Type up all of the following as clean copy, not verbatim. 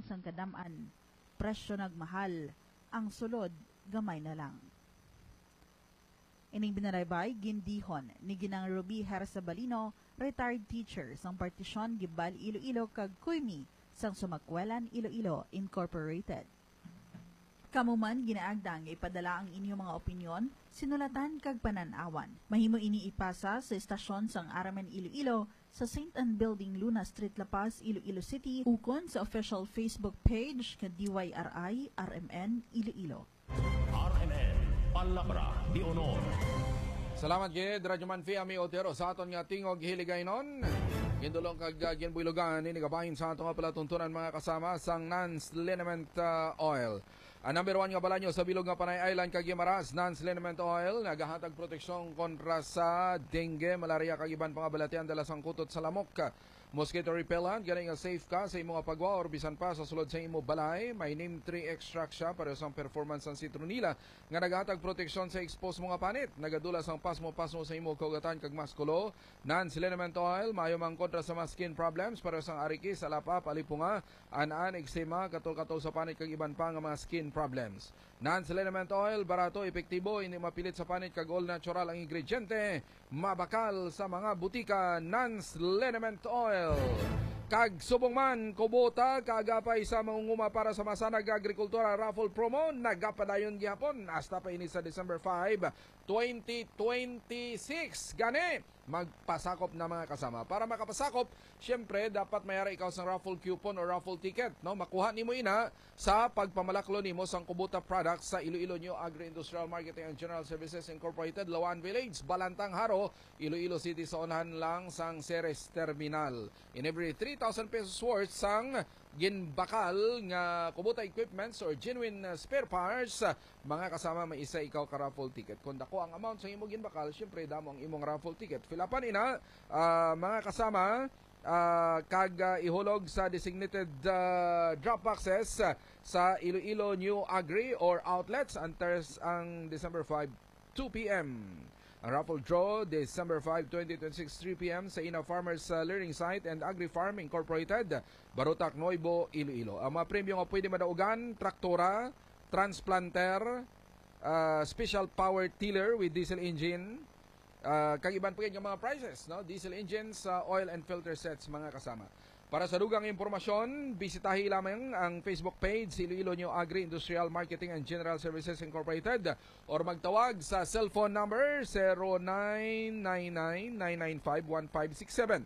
sang kadaman. Presyo nagmahal. Ang sulod, gamay na lang. Ining binaraybay, gindihon ni Ginang Ruby Hersabalino, retired teacher sang partisyon Gibal Iloilo kag Kuymi sang Sumakwelan Iloilo Incorporated. Kamuman ginaagdang ipadala ang inyong mga opinyon, sinulatan kag pananawan. Mahimo ini ipasa sa estasyon sang Aramen Iloilo sa St. Anne Building, Luna Street, La Paz, Iloilo City, ukon sa official Facebook page ka DYRI RMN Iloilo. RMN Palabra di Honor. Salamat gid Radyo Manfi Ami Otero sa aton nga tingog hiligaynon. Gindulong kag ginbuilogan ini gabahin sa aton nga palatuntunan mga kasama sang Nance Liniment Oil. Ang number 1 nga balanyo sa bilog nga Panay Island kag Guimaras, Nance Liniment Oil nagahatag proteksyon kontra sa dengue, malaria kag iban pang balatian dala sang kutot sa lamok. Mosquito repellent, gani nga safe ka sa imo nga pagwa or bisan pa sa sulod sa imo balay. May Neem 3 extract siya para sa performance ng citronella nga nagahatag proteksyon sa exposed mo nga panit. Nagadula sang pasmo sa imo kaugatan kag maskulo. Nance Liniment Oil mayo mang kontra sa mga skin problems para sa arikis, alapa, palipunga, anan, eczema, katol-katol sa panit kag iban pa nga mga skin problems. Nance Liniment Oil barato, epektibo, hindi mapilit sa panit kag all natural ang ingrediente. Mabakal sa mga butika. Nance Liniment Oil. Kag subong man, kubota, kagapay sa mangunguma para sa masanag agrikultura raffle promo, nagapadayon gihapon hasta pa ini sa December 5, 2026. Gani, magpasakop na mga kasama. Para makapasakop, syempre, dapat mayara ikaw sa raffle coupon o raffle ticket. No? Makuha nimo ina sa pagpamalaklo nimo sang kubota products sa Iloilo New Agri-Industrial Marketing and General Services Incorporated, Lawan Village, Balantang Haro, Iloilo City sa unahan lang sang Ceres Terminal. In every 3,000 pesos worth sang ginbakal nga kubota equipments or genuine spare parts, mga kasama may isa ikaw ka raffle ticket. Kung dako ang amount sa imo ginbakal, syempre damo ang imong raffle ticket. Filapan ina mga kasama kag ihulog sa designated drop boxes sa Iloilo New Agri or outlets antes ang December 5, 2 p.m. Ang raffle draw, December 5, 2026, 3 p.m. sa Ina Farmers Learning Site and Agri-Farm Incorporated, Barutak, Noibo, Iloilo. Ang mga premyo nga pwede madaugan, traktora, transplanter, special power tiller with diesel engine, kagiban pa yung mga prices, no? Diesel engines, oil and filter sets, mga kasama. Para sa dugang impormasyon, bisitahi lamang ang Facebook page Iloilo New Agri Industrial Marketing and General Services Incorporated or magtawag sa cellphone number 0999-995-1567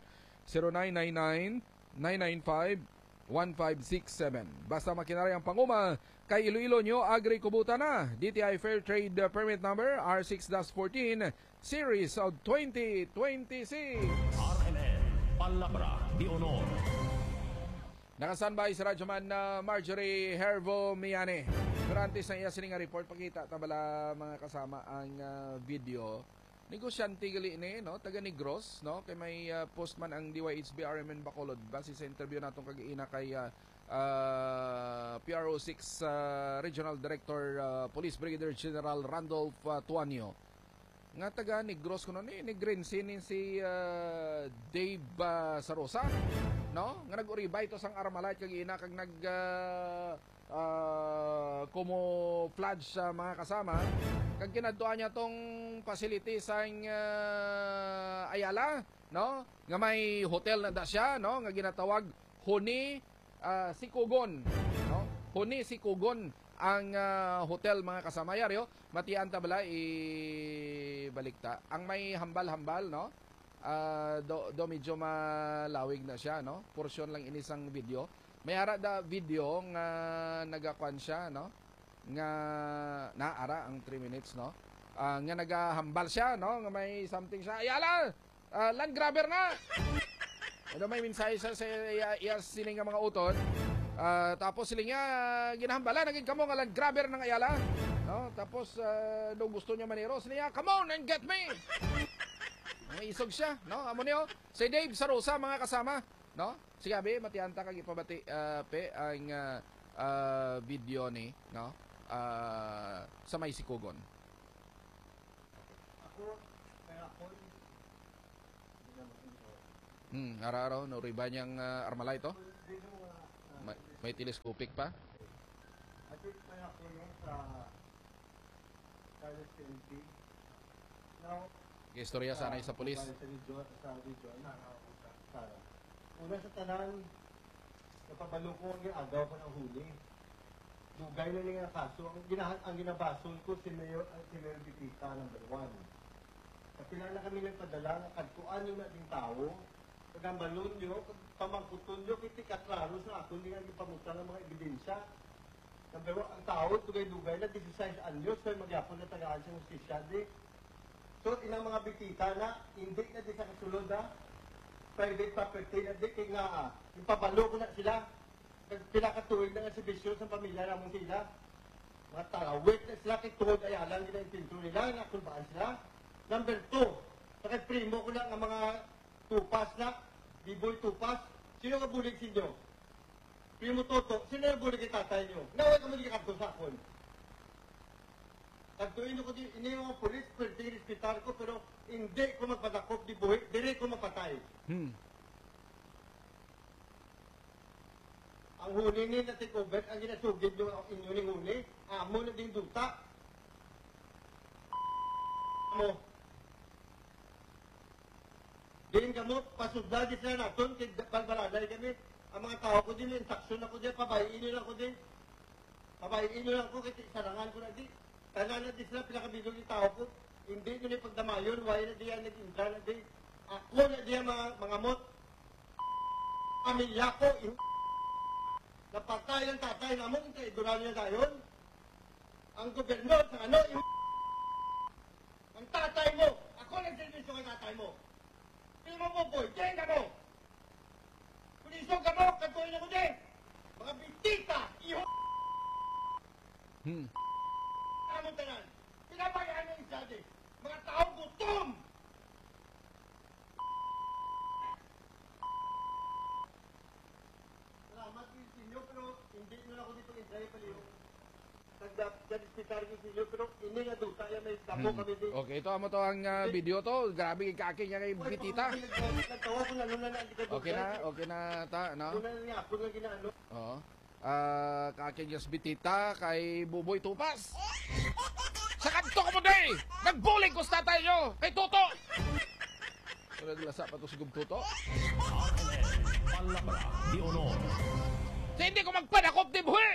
0999-995-1567. Basta makinari ang panguma kay Iloilo New Agri Kubuta na. DTI Fair Trade Permit Number R6-14 Series of 2026. RMN Palabra di Honor. Nakasanbay si Radyoman na Marjorie Hervo Miane. Durantes na iya sining report, pakita tabala mga kasama ang video. Negosyante gali ni, no? Taga Negros, no? Kay may postman ang DYHB RMN Bacolod. Base sa interview natong kagaina kay PRO6 Regional Director Police Brigadier General Randolph Tuanio. Nga taga Negros kuno ni Negrensin si Dave Sarosa, no? Nga nag-uribay to sang Armalite kag ina kag nag camouflage sa mga kasama kag kinadtuan niya tong facility sang Ayala, no? Nga may hotel na da siya, no? Nga ginatawag Huni Sikugon, no? Huni Sikugon ang hotel, mga kasama yaryo. Matian tabala ibalikta. Ang may hambal-hambal, no? Do medyo malawig na siya, no? Portion lang inisang video. May ara da video nga nagakwan siya, no? Nga naara ang 3 minutes, no? Nga nagahambal siya, no? Nga may something siya. Ayala! Land grabber na! Ano may mensahe sa sining nga mga utod. Tapos sila nga ginahambala, naging kamo nga land grabber ng Ayala, no? Tapos nung gusto niya maniro, sila nga, come on and get me. May isog siya, no? Amo niyo si Dave Sarosa, mga kasama, no? Sige abi, matianta kag ipabati pe ang video ni, no? Sa may Sikugon. Araw-araw no riba niyang Armalite to. May telescopic pa? At least may ako yun sa Carlos PNP. Now, Istorya sana sa polis. Sa region na Sara. Una sa tanan, napabalo ko ang agaw ko ng huli. Dugay na nga kaso. Ang ginabasol ko si Mayor Bitita, number 1. Kapila na kami nagpadala, kadtuan yung nating tao, pagambalon nyo, pamangkuton nyo, kitikaklaro sa ato, hindi nga ipamutan ng mga ebidensya. Number 1, ang tao, dugay-dugay na, 16 anyos, so magyapon na tagaan sa justisya, di. So, inang mga bitita na, hindi na di sa kasulod na, private property na di, kaya nga, yung pabalo ko na sila, pinakatuwid na nga si bisyo sa pamilya namon sila. Mga tarawit na sila, kay tuhod ay alam, gina yung pinto nila, nakulbaan sila. Number 2, primo ko lang ang mga tupas na, biboy tupas. Sino ka bulig sa inyo? Primo Toto, sino yung bulig kay tatay nyo? Naway ka magiging kanto sa akon. Kantuin ko din, ini yung mga polis, pwede respetar ko, pero hindi ko magpadakop di buhay, dire ko mapatay. Ang huni ni na take over, ang ginasugid yung inyo ning huni, amo na din duta. Amo. Din kamo, pasudla di sila naton, kay balbaladay kami. Ang mga tao ko din, intaksyon ako din, pabayin nyo lang ko din. Pabayin nyo lang ko, kasi sarangan ko na di. Tanan na di sila, pinakabilog yung tao ko. Hindi ko na pagdamayon, why na di yan nag-indra na di. Ako na di yan mga mot. Pamilya ko, napatay ang tatay naman, kaya duran niya tayon. Ang gobyerno, sa ano, ang tatay mo, ako nag-servisyo kay tatay mo. Pino mo, boy, diyan ka mo. Puliso ka mo, katuloy ako din. Mga bitita, iho. Anong tanan? Pinabayaan ng isa din. Mga taong gutom. Salamat din sa inyo, pero hindi nyo na ako dito i-drive paliw. Nagdadispitar ko sa inyo, pero hindi nga doon. Kaya may damo kami din. Okay, ito amo to ang video to. Grabe yung kaki niya kay Bitita. Nagtawa ko na luna na. Okay na ta, no? Luna na niya, ako na ginaano. Oo. Kaki niya Bitita kay Buboy Tupas. Sa kanto ko mo day! Nagbuling ko sa tatay nyo! Kay Toto! So, naglasa pa to si Gub Toto. RMN Palabra de Honor. So, hindi ko magpanakop, di buhi!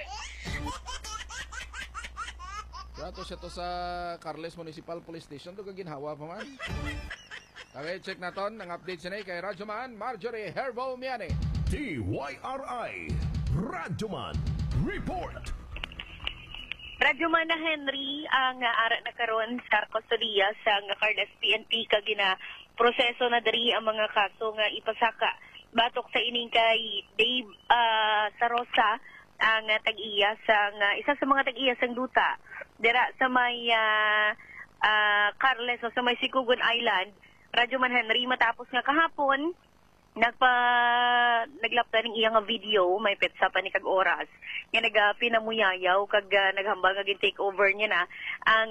Trato siya to sa Carles Municipal Police Station. Ito kaginhawa pa man. Okay, check naton ang update siya kay Radyoman Marjorie Herbo Miane. TYRI Radyoman Report. Radyoman na Henry ang ara na karon sa kustodiya sa Carles PNP kagina proseso na diri ang mga kaso nga ipasaka batok sa ining kay Dave Sarosa ang tag-iya sang isa sa mga tag-iya sang duta dira sa may Carles o sa may Sikugon Island. Radyoman Henry matapos nga kahapon naglapta ning iyang video, may petsa pa ni kag oras nga pinamuyayaw kag naghambal nga take over niya na ang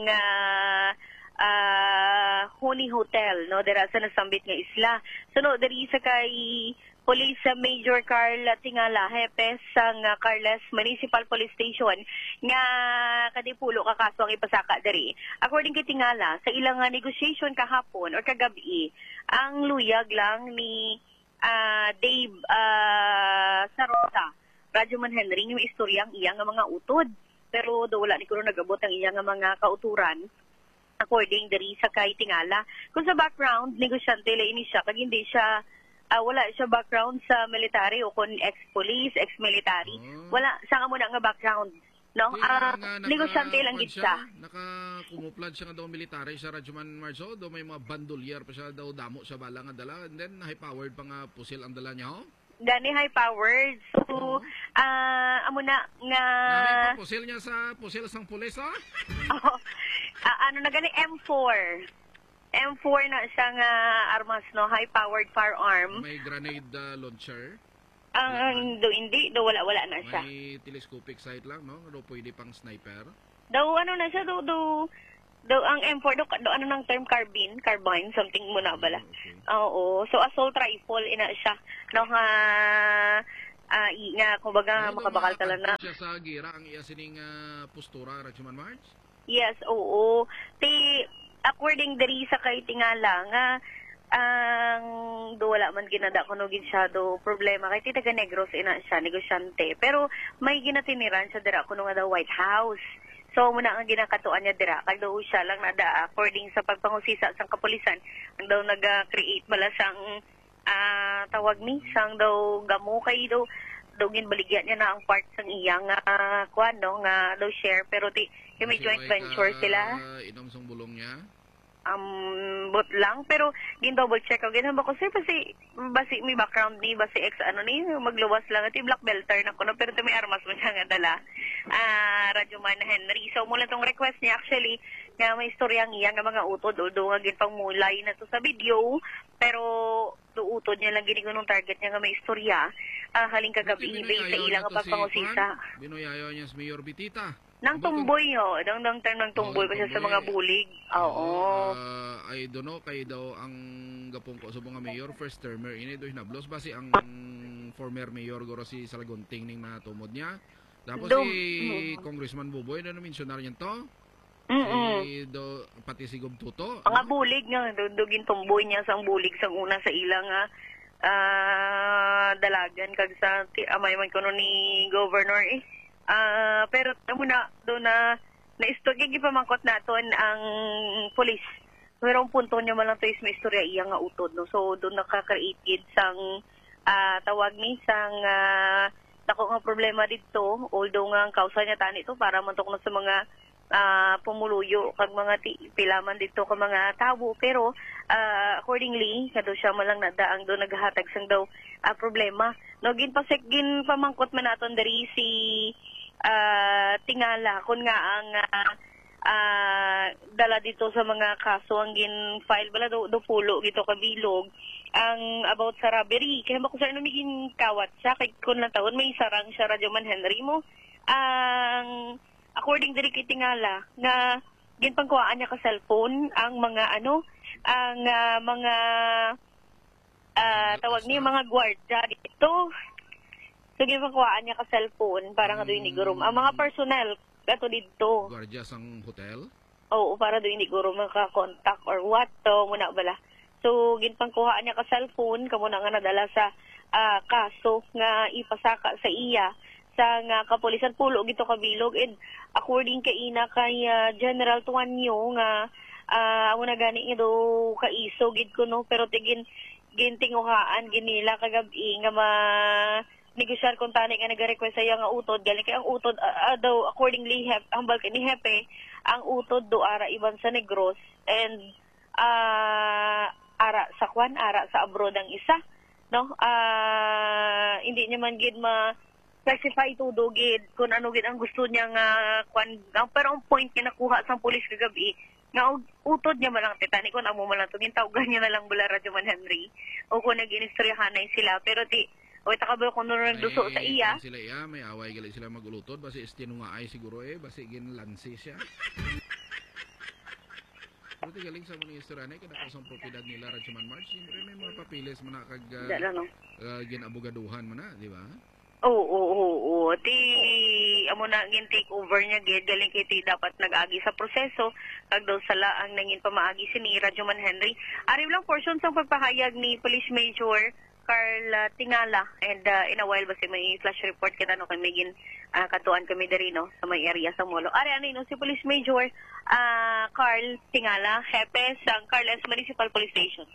Honey Hotel no dira sa nasambit nga isla. Suno diri sa kay Police Major Carl Tingala, hepe sang Carles Municipal Police Station nga kadipulo ka kaso ang ipasaka diri. According kay Tingala, sa ilang negotiation kahapon or kagabi, ang luyag lang ni Dave Sarosa, Radyoman Henry, yung istoryang iyang mga utod. Pero do wala ni kuno nagabot ang iyang mga kauturan according diri sa kay Tingala. Kung sa background, negosyante la ini siya, kag hindi siya wala siya background sa military o kun ex-police, ex-military. Wala siya nga nga background. No? Negosyante lang gid siya. Nakakumuplan siya nga daw military sa Radyoman Marzo. Do may mga bandolier pa siya daw damo sa bala nga dala. And then high-powered pa nga pusil ang dala niya, ho? Gani high-powered. So, amo na nga... Nami pa pusil niya sa pusil sang pulis, ha? Ano na gani? M4. M4 na siya nga armas, no? High-powered firearm. May grenade launcher. Hindi, wala na siya. May telescopic sight lang, no? Do pwede pang sniper. Daw ano na siya, daw ang M4, daw ano ng term carbine, something muna bala. Okay. Oo, so assault rifle ina siya. No, nga kumbaga makabakal tala na. Siya sa gira ang iya sining postura Rajuman March? Yes, oo. According diri sa kay tingala nga ang wala man ginada kuno gid siya do problema kay taga Negros ina siya negosyante pero may ginatiniran siya dira kuno nga daw White House. So muna ang ginakatuan niya dira kag daw siya lang nada according sa pagpangusisa sang kapulisan ang daw nag-create bala sang tawag ni sang daw gamo kay daw ginbaligyan niya na ang part sang iyang kuan no nga daw share pero may joint venture sila. Inom sang bulong niya. Bot lang pero gin-double check ako ginaba ko sir basi may background ni basi ex ni magluwas lang ati black belter na kuno pero may armas man siya nga dala Rajuman Henry so mula tong request niya actually nga may istoryang iya nga mga utod although nga gin pangmulay na to sa video pero utod niya lang gini kunong target niya nga may istorya haling kagabi based sa ilang pagpangusisa binoyayo niya sa Mayor Bitita nang tumboy yo, dang term ng tumboy pa siya sa mga bulig. Oo. I don't know kay daw ang gapong ko sa mga mayor first termer ini do hinablos basi ang former mayor goro si Salagonting ning natumod niya. Tapos si Congressman Buboy na mentionar niya to. Si pati si Gobtuto. Ang bulig nga dugin tumboy niya sang bulig sang una sa ilang dalagan kag sa amay man kuno ni governor pero muna doon na naistogig ipamangkot naton ang police. Pero ang punto niya man lang to is may istorya iya nga utod no. So doon nakaka-create sang tawag ni sang dako nga problema dito although nga ang kausa niya tani to para mantok na sa mga pumuluyo kag mga pilaman dito ka mga tao pero accordingly kado siya man lang nadaang do naghatag sang daw problema no gin pamangkot man naton diri si tingala kun nga ang dala dito sa mga kaso ang gin file bala do pulo gito kabilog ang about sa robbery kaya ba ko sa numigin kawat siya kay kun lang taon may sarang siya Rajuman Henry mo ang according diri kay tingala nga ginpangkuhaan niya ka cellphone ang mga ang mga tawag niya mga gwardiya dito. So ginpangkuhaan niya ka cellphone para nga doon igurum ang mga personnel kato dito. Gwardiya sang hotel? Oo, para doon igurum maka-contact or what to muna bala. So ginpangkuhaan niya ka cellphone kamo na nga nadala sa kaso nga ipasaka sa iya sa nga kapulisan pulo gito kabilog and according kay ina kay General Tuanyo nga amo na gani nga do kaiso gid ko no pero gintinguhaan ginila kagabi nga negosyar kung tani nga nag-request saya nga utod galing kay ang utod daw accordingly hambal kay ni Hepe ang utod do ara iban sa Negros and ara sa abroad ang isa no hindi niya man gid specify to do gid kung ano gid ang gusto niya nga pero ang point nga nakuha sa pulis kagabi nga utod niya man lang titani ko amo man lang tugin tawgan niya na lang bula Rajuman Henry o kung nag-inistoryahanay sila pero o takabal ko nung nagduso sa iya. Sila may away gali sila magulutod basi estino nga ay siguro basi ginlansi siya. Pero galing sa mga istorya kada kasang propiedad nila Rajuman March, siyempre may mga papilis man kag ginabogaduhan man na, di ba? Oo. Amo na gin take over niya gid galing kay dapat nag-agi sa proseso kag daw sala ang nangin pamaagi si ni Rajuman Henry. Ari lang portion sa pagpahayag ni Police Major Carl Tingala and in a while basi may flash report kita no kay may katuan kami diri no sa may area sa Molo. Ari ano si Police Major Carl Tingala, hepe sa Carles Municipal Police Station.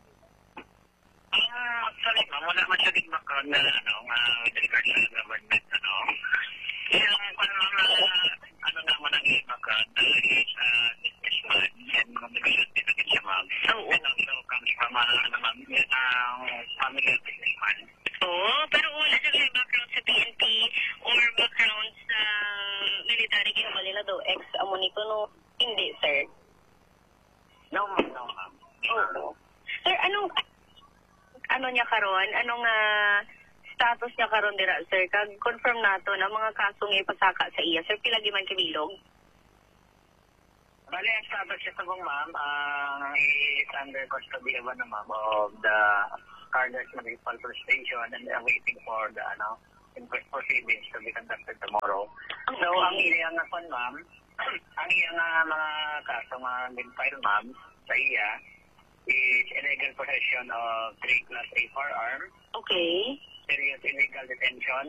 Sorry, wala man siya gigmakon na regard sa government yung naman ang gigmakon sa businessman and negosyante na siya and also kami naman ang family businessman. Oo, pero wala siya background sa PNP or background sa military ginawa nila daw ex-amonito no? Hindi, sir. No, ma'am. Oo. Sir, ano niya karon? Anong status niya karon dira, sir? Kag confirm nato na mga kaso nga ipasaka sa iya, sir, pila man kabilog? Bali, ang status siya sa ma'am is under custody naman na ma'am of the Carlos Municipal Police Station and they are waiting for the inquest proceedings to be conducted tomorrow. So, ang iyang ma'am, ang iyang mga kaso nga din-file, ma'am, sa iya, is illegal possession of 3 Class A firearm. Okay. Serious illegal detention.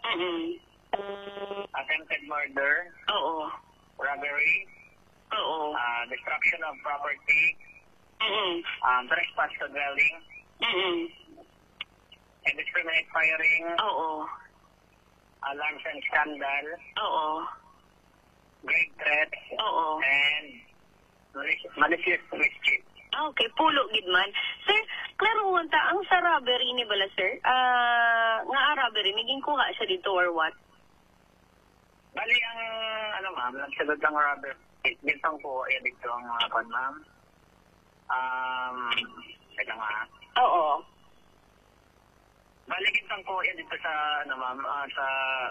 Attempted murder. Oo. Robbery. Oo. Destruction of property. Trespass to dwelling. Indiscriminate firing. Oo. Alarms and scandal. Oo. Grave threats. Oo. And malicious mischief. Okay, pulo gid man. Sir, klaro ta ang sa robbery ni bala sir. Nga robbery naging kuha siya dito or what? Bali ang ma'am, nagsagot ang robbery. Gintong po ay dito ang ma'am. Teka nga. Oo. Bali gintong po ay dito sa ma'am, sa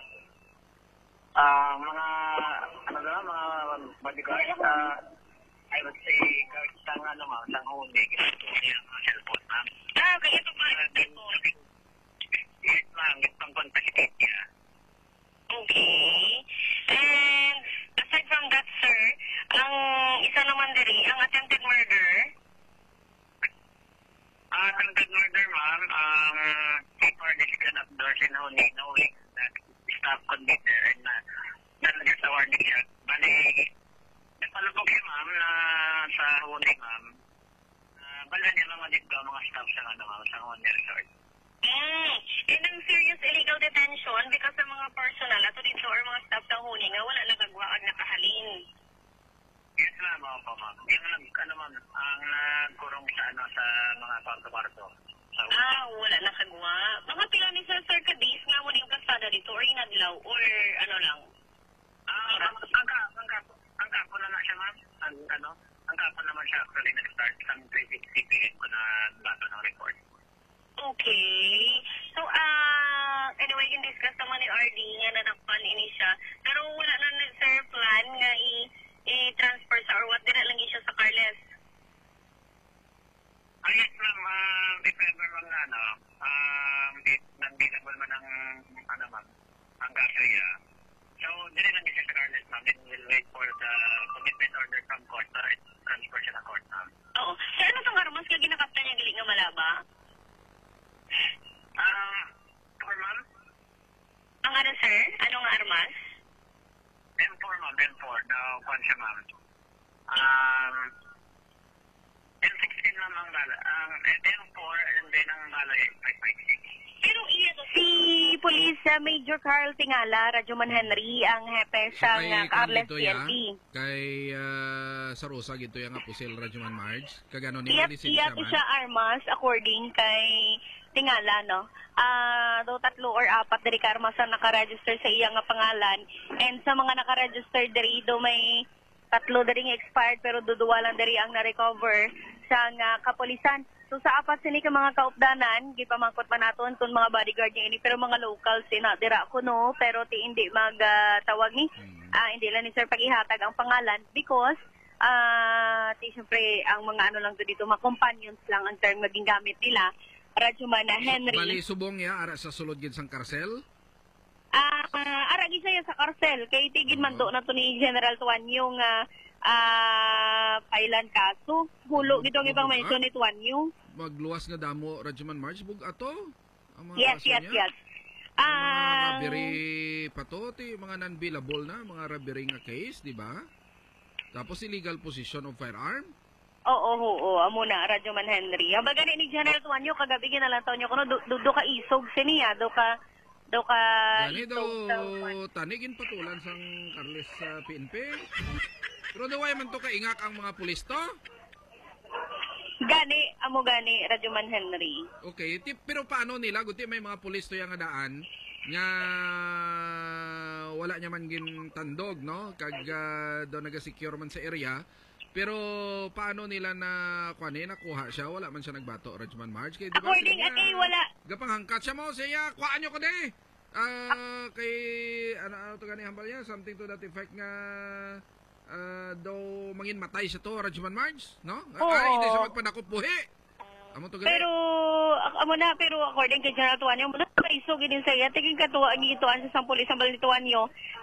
mga mga bodyguards, I would say, sang ma'am, sang huli, ginagawa niya ang cellphone, ma'am. Okay, ito ba? Yes, ma'am, itong kontakit niya. Okay. And aside from that, sir, ang isa naman diri, ang attempted murder. Attempted murder, ma'am, paper decision of doors in huli, knowing that staff could be there and nalagay sa warning siya. Bali, nagpalapok siya, ma'am, na sa huli, ma'am. Bala niya mga dito, mga staff sa ma'am, sa huli resort. And ang serious illegal detention because sa mga personal ato dito or mga staff ng huni nga wala nagagwa ag nakahalin. Yes, ma'am, opo, ma'am. Yung ma'am, ang nagkurong sa mga kwarto-kwarto. Wala nakagawa. Mga pila ni sir ka days nga mo din kasada dito or inadlaw or ano lang? Ang kapo na siya, ma'am. Ang kapo naman siya actually nag-start sa 3:60 p.m. ko na bato ng report. Okay. So, anyway, yung discuss naman ni RD nga na nakpan ini siya. Pero wala na sir plan nga i-transfer sa or what din lang siya sa Carles. Yes, ma'am. If ever ma'am nang-dealable man ma'am, ang gasaya. So, dire lang siya sa Carles, ma'am. Then we'll wait for the commitment order from court para transfer siya na court, ma'am. Oo. Sir, ano itong armas ka ginakapta niya galing nga malaba? Ma'am? Ang ano, sir? Anong armas? M4, ma'am. M4. Kwan siya, ma'am. M16 ma'am ang bala. M4 and then ang bala ay 556. Pero iya to. Si Police Major Carl Tingala, Rajuman Henry, ang hepe sa Carles PNP. Kay sa Rosa gito yang Aposel Rajuman Marge. Kagano ni lisensya man? Siya armas according kay Tingala, no? Do 3 or 4 diri ka armas ang naka-register sa iyang pangalan. And sa mga naka-register diri do may 3 diri nga expired pero duduwa lang diri ang na-recover sa kapulisan. So sa apat sini ka mga kaupdanan, gipamangkot pa naton ton mga bodyguard niya ini pero mga locals na dira ko no pero ti hindi magtawag ni hindi lang ni sir paghihatag ang pangalan because siyempre ang mga ano lang dito mga companions lang ang term maging gamit nila. Rajuman na Henry. Bali subong ya ara sa sulod gid sang karsel. Ara gid saya sa karsel kay tigid man do na to ni General Tuan yung pailan kaso. Hulo gito ang ibang mention ni Tuan yung magluwas nga damo Rajuman Marge bug ato. Ang mga yes. Mga robbery pa to, mga non-billable na, mga robbery nga case, di ba? Tapos illegal possession of firearm. Oo, amo na Rajuman Henry. Ang bagay ni General Tuanyo kagabi ginalantaw niyo kuno do ka isog siniya, do ka Gani daw tanigin patulan sang Carles sa PNP. Pero daway man to kaingak ang mga pulis to. Amo gani Rajuman Henry. Okay, pero paano nila guti may mga pulis to yang daan nga wala niya man gin tandog, no? Kag daw naga-secure man sa area. Pero paano nila nakuha siya? Wala man siya nagbato, Rajuman Marge. Kay, diba, according at wala. Gapanghangkat siya mo, siya, kuhaan nyo ko de. Kay, ano to gani hambal niya? Something to that effect nga, daw mangin matay siya to, Rajuman Marge, no? Oo. Ay, hindi siya magpanakot buhi. Amo to gani. Pero pero according kay General Tuanyo, mo na isog din sa iya tingin katuwa ang gituan sa pulis ang Balituanyo